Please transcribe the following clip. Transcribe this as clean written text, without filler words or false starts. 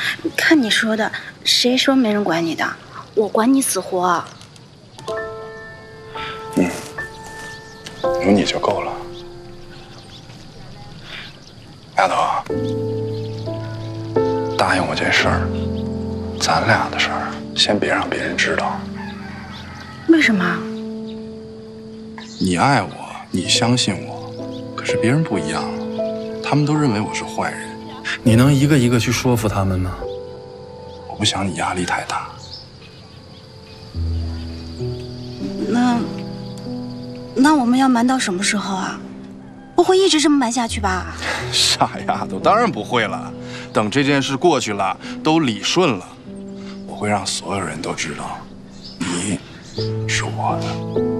看你说的，谁说没人管你的？我管你死活。 有你就够了。丫头，答应我这事儿，咱俩的事儿，先别让别人知道。 为什么？ 你爱我，你相信我，可是别人不一样，他们都认为我是坏人。 你能一个一个去说服他们吗？ 我不想你压力太大。 那我们要瞒到什么时候啊？不会一直这么瞒下去吧？ 傻丫头，当然不会了。等这件事过去了，都理顺了，我会让所有人都知道，你是我的。